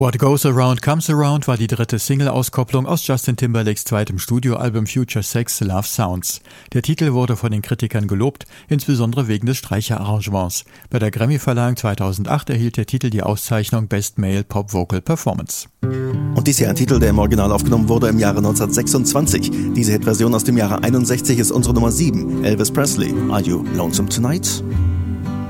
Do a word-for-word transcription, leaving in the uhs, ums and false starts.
What Goes Around Comes Around war die dritte Single-Auskopplung aus Justin Timberlakes zweitem Studioalbum Future Sex Love Sounds. Der Titel wurde von den Kritikern gelobt, insbesondere wegen des Streicherarrangements. Bei der Grammy-Verleihung zweitausendacht erhielt der Titel die Auszeichnung Best Male Pop Vocal Performance. Und dies hier ein Titel, der im Original aufgenommen wurde im Jahre neunzehnhundertsechsundzwanzig. Diese Hitversion aus dem Jahre einundsechzig ist unsere Nummer sieben. Elvis Presley, Are You Lonesome Tonight?